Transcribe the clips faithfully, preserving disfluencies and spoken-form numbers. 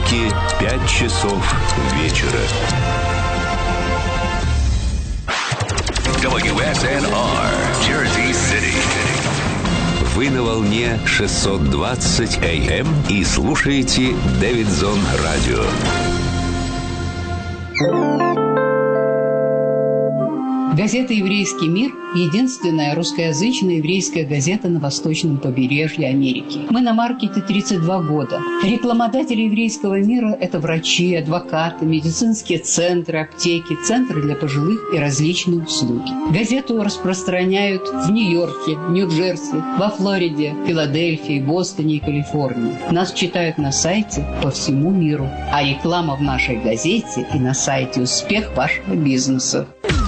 понедельники, пять часов вечера. дабл ю эс эн ар, Jersey City. Вы на волне шестьсот двадцать эй эм и слушаете Дэвидсон Радио. Газета «Еврейский мир» – единственная русскоязычная еврейская газета на восточном побережье Америки. Мы на маркете тридцать два года. Рекламодатели еврейского мира – это врачи, адвокаты, медицинские центры, аптеки, центры для пожилых и различные услуги. Газету распространяют в Нью-Йорке, Нью-Джерси, во Флориде, Филадельфии, Бостоне и Калифорнии. Нас читают на сайте по всему миру. А реклама в нашей газете и на сайте – успех вашего бизнеса.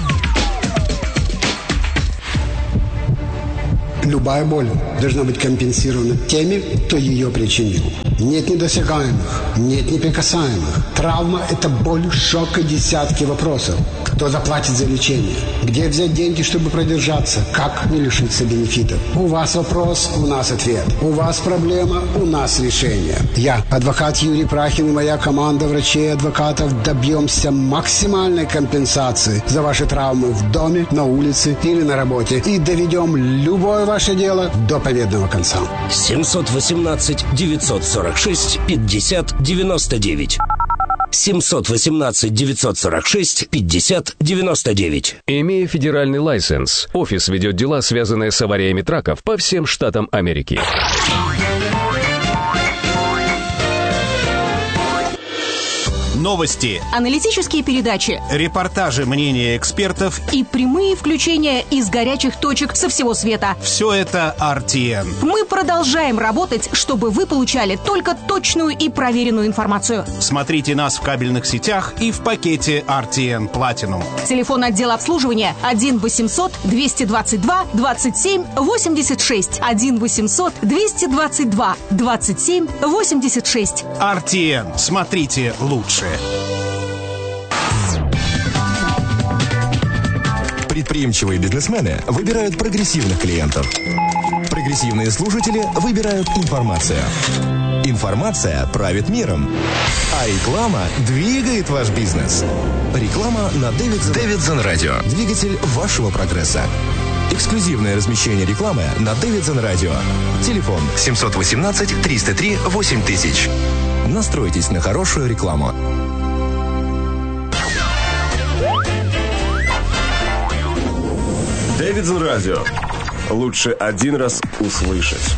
Любая боль должна быть компенсирована теми, кто ее причинил. Нет недосягаемых, нет неприкасаемых. Травма – это боль, шок и десятки вопросов. Кто заплатит за лечение? Где взять деньги, чтобы продержаться? Как не лишиться бенефитов? У вас вопрос, у нас ответ. У вас проблема, у нас решение. Я, адвокат Юрий Прахин, и моя команда врачей и адвокатов добьемся максимальной компенсации за ваши травмы в доме, на улице или на работе. И доведем любое ваше дело до победного конца. семьсот восемнадцать девятьсот сорок шесть пятьдесят девяносто девять. семьсот восемнадцать девятьсот сорок шесть пятьдесят девяносто девять. Имея федеральный лайсенс, офис ведет дела, связанные с авариями траков по всем штатам Америки. Новости, аналитические передачи, репортажи, мнения экспертов и прямые включения из горячих точек со всего света. Все это ар ти эн. Мы продолжаем работать, чтобы вы получали только точную и проверенную информацию. Смотрите нас в кабельных сетях и в пакете ар ти эн Platinum. Телефон отдела обслуживания один восемьсот двести двадцать два двадцать семь восемьдесят шесть. один восемьсот двести двадцать два двадцать семь восемьдесят шесть. ар ти эн. Смотрите лучше. Предприимчивые бизнесмены выбирают прогрессивных клиентов. Прогрессивные слушатели выбирают информацию. Информация правит миром. А реклама двигает ваш бизнес. Реклама на Дэвидсон Радио. Двигатель вашего прогресса. Эксклюзивное размещение рекламы на Дэвидсон Радио. Телефон семьсот восемнадцать триста три восемь тысяч. Настройтесь на хорошую рекламу. Дэвидсон Радио. Лучше один раз услышать.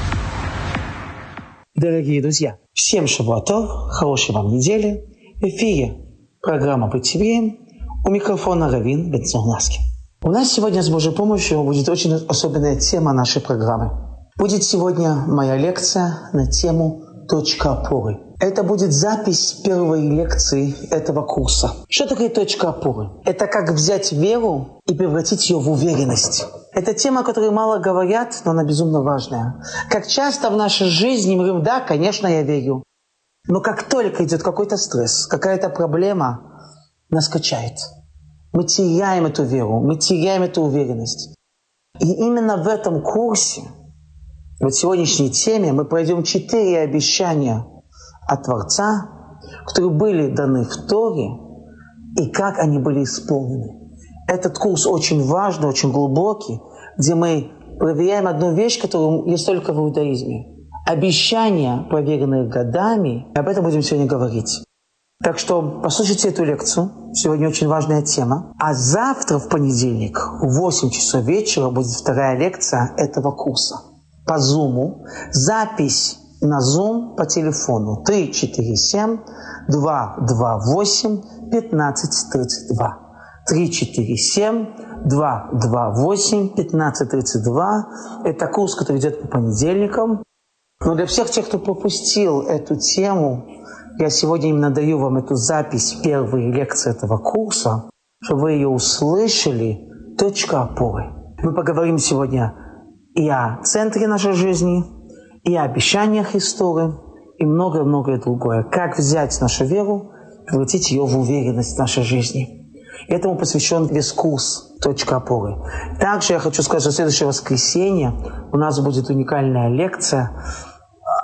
Дорогие друзья, всем шаббатов, хорошей вам недели. В эфире программа «Быть евреем». У микрофона Равин Бенцион Ласкин. У нас сегодня с Божьей помощью будет очень особенная тема нашей программы. Будет сегодня моя лекция на тему «Точка опоры». Это будет запись первой лекции этого курса. Что такое точка опоры? Это как взять веру и превратить ее в уверенность. Это тема, о которой мало говорят, но она безумно важная. Как часто в нашей жизни мы говорим: да, конечно, я верю. Но как только идет какой-то стресс, какая-то проблема, нас качает. Мы теряем эту веру, мы теряем эту уверенность. И именно в этом курсе, в сегодняшней теме, мы пройдем четыре обещания от Творца, которые были даны в Торе, и как они были исполнены. Этот курс очень важный, очень глубокий, где мы проверяем одну вещь, которая есть только в иудаизме. Обещания, проверенные годами, и об этом будем сегодня говорить. Так что послушайте эту лекцию, сегодня очень важная тема. А завтра, в понедельник, в восемь часов вечера, будет вторая лекция этого курса. По Зуму. Запись на Zoom по телефону три четыре семь два два восемь пятнадцать тридцать два. три четыре семь два два восемь пятнадцать тридцать два. Это курс, который идет по понедельникам. Но для всех тех, кто пропустил эту тему, я сегодня именно даю вам эту запись первой лекции этого курса, чтобы вы ее услышали. Точка опоры. Мы поговорим сегодня и о центре нашей жизни, и о обещаниях истории, и многое-многое другое. Как взять нашу веру, превратить ее в уверенность в нашей жизни. Этому посвящен весь курс «Точка опоры». Также я хочу сказать, что в следующее воскресенье у нас будет уникальная лекция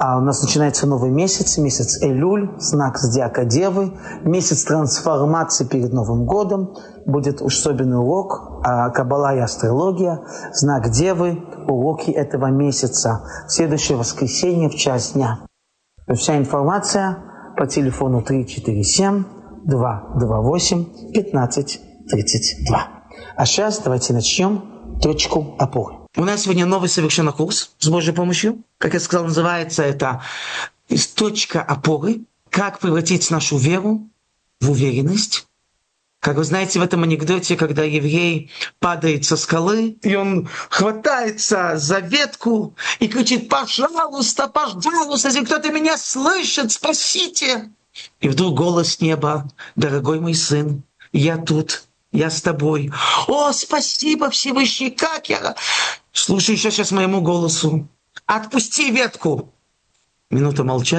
А у нас начинается новый месяц, месяц Элюль, знак зодиака Девы, месяц трансформации перед Новым годом. Будет особенный урок Каббала и астрология, знак Девы, уроки этого месяца. В следующее воскресенье в час дня. Вся информация по телефону три четыре семь два два восемь пятнадцать тридцать два. А сейчас давайте начнем точку опоры. У нас сегодня новый совершенно курс с Божьей помощью. Как я сказал, называется это «Точка опоры». Как превратить нашу веру в уверенность. Как вы знаете, в этом анекдоте, когда еврей падает со скалы, и он хватается за ветку и кричит: «Пожалуйста, пожалуйста, если кто-то меня слышит, спасите!» И вдруг голос неба: «Дорогой мой сын, я тут, я с тобой». «О, спасибо, Всевышний, как я...» «Слушай еще сейчас моему голосу. Отпусти ветку». Минута молчания.